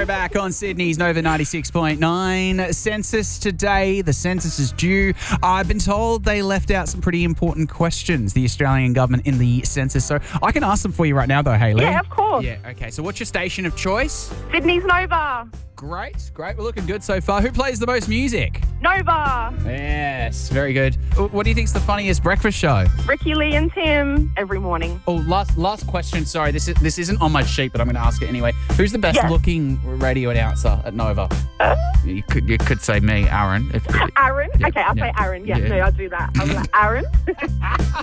Throwback on Sydney's Nova 96.9. Census today. The census is due. I've been told they left out some pretty important questions, the Australian government, in the census. So I can ask them for you right now, though, Hayley. Yeah, of course. Yeah, okay. So what's your station of choice? Sydney's Nova. Great. We're looking good so far. Who plays the most music? Nova. Yes, very good. What do you think's the funniest breakfast show? Ricky, Lee and Tim every morning. Oh, last question. Sorry, this isn't on my sheet, but I'm going to ask it anyway. Who's the best looking radio announcer at Nova? You could say me, Aaron. Aaron? Yeah, Okay, I'll say Aaron. Yeah, no, I'll do that. I'll be like, Aaron?